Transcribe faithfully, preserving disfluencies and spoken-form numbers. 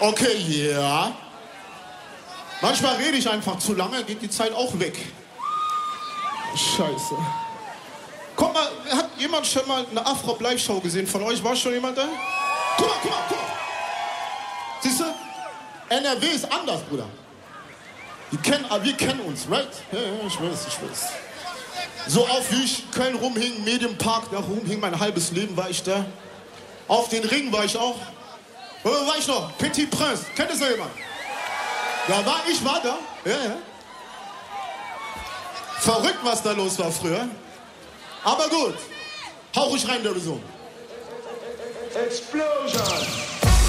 Okay, ja. Manchmal rede ich einfach zu lange, geht die Zeit auch weg. Scheiße. Guck mal, hat jemand schon mal eine Afro-Live-Show gesehen? Von euch war schon jemand da? Guck mal, guck mal, guck mal. Siehst du? N R W ist anders, Bruder. Die kennen, wir kennen uns, right? Ja, ja, ich weiß, ich weiß. So oft wie ich in Köln rumhing, Medienpark, da rumhing, mein halbes Leben war ich da. Auf den Ring war ich auch. Wo war ich noch? Petit Prince. Kennt das noch jemand? Da war ich, war da. Ja, ja. Verrückt, was da los war früher. Aber gut. Hau ruhig rein, der Besuch. Explosion!